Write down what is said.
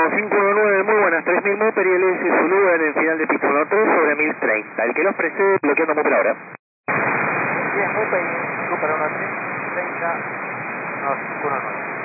519, muy buenas, 3000 Mopar y LS Zulu en el final de pista 13 sobre 1030. El que los precede bloqueando Mopar ahora. 10 Mopar y Cooper 1330, nos 19.